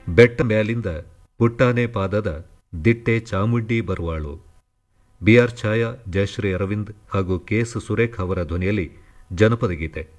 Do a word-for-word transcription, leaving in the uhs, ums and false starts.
ಬೆಟ್ಟ ಮ್ಯಾಲಿಂದ ಪುಟ್ಟಾನೆ ಪಾದದ ದಿಟ್ಟೆ ಚಾಮುಂಡಿ ಬರುವಾಳು. ಬಿ ಆರ್ ಛಾಯಾ, ಜಯಶ್ರೀ ಅರವಿಂದ್ ಹಾಗೂ ಕೆ ಎಸ್ ಸುರೇಖ್ ಅವರ ಧ್ವನಿಯಲ್ಲಿ ಜನಪದ ಗೀತೆ.